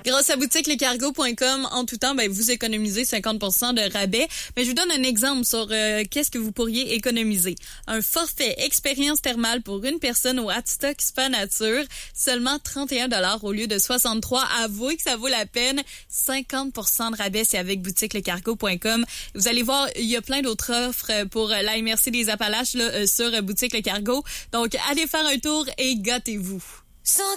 Grâce à boutiquelecargo.com, en tout temps, vous économisez 50% de rabais. Mais je vous donne un exemple sur qu'est-ce que vous pourriez économiser. Un forfait expérience thermale pour une personne au Hatstock Spa Nature, seulement 31 $ au lieu de 63. Avouez que ça vaut la peine. 50% de rabais, c'est avec boutiquelecargo.com. Vous allez voir, il y a plein d'autres offres pour la MRC des Appalaches là, sur Boutique Le Cargo. Donc, allez faire un tour et gâtez-vous.